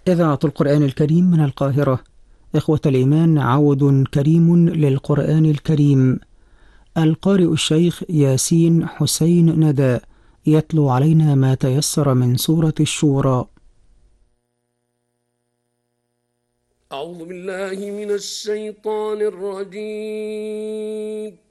إذاعة القرآن الكريم من القاهرة. إخوة الإيمان، عود كريم للقرآن الكريم. القارئ الشيخ ياسين حسين ندى يتلو علينا ما تيسر من سورة الشورى. أعوذ بالله من الشيطان الرجيم.